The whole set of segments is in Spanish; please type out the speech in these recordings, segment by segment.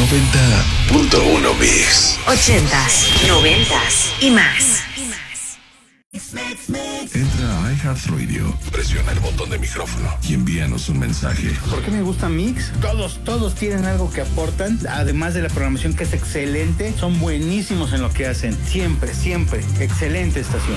90.1 Mix. 80s, 90s y más. Entra a iHeartRadio, presiona el botón de micrófono y envíanos un mensaje. ¿Por qué me gusta Mix? Todos tienen algo que aportan, además de la programación que es excelente, son buenísimos en lo que hacen, siempre, excelente estación.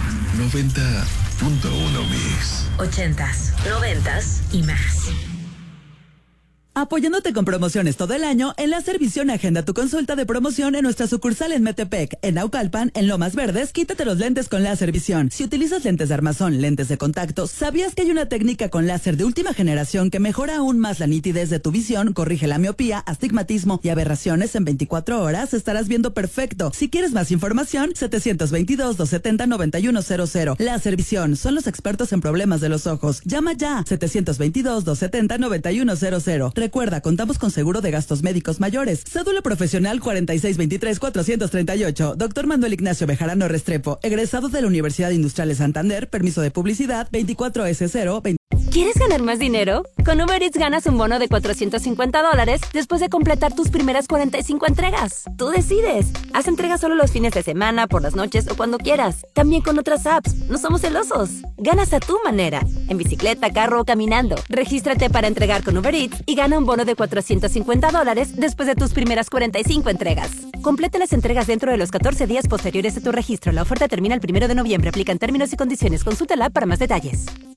90.1 Mix. 80s, 90s y más. Apoyándote con promociones todo el año, en Láser Visión agenda tu consulta de promoción en nuestra sucursal en Metepec, en Naucalpan, en Lomas Verdes. Quítate los lentes con Láser Visión. Si utilizas lentes de armazón, lentes de contacto, ¿sabías que hay una técnica con láser de última generación que mejora aún más la nitidez de tu visión, corrige la miopía, astigmatismo y aberraciones en 24 horas? Estarás viendo perfecto. Si quieres más información, 722-270-9100. Láser Visión, son los expertos en problemas de los ojos. Llama ya, 722-270-9100. Recuerda, contamos con seguro de gastos médicos mayores. Cédula profesional 4623-438. Doctor Manuel Ignacio Bejarano Restrepo, egresado de la Universidad Industrial de Santander, permiso de publicidad 24S0. ¿Quieres ganar más dinero? Con Uber Eats ganas un bono de $450 después de completar tus primeras 45 entregas. Tú decides. Haz entregas solo los fines de semana, por las noches o cuando quieras. También con otras apps. No somos celosos. Ganas a tu manera. En bicicleta, carro o caminando. Regístrate para entregar con Uber Eats y gana un bono de $450 después de tus primeras 45 entregas. Completa las entregas dentro de los 14 días posteriores a tu registro. La oferta termina el 1 de noviembre. Aplican términos y condiciones. Consulta la app para más detalles.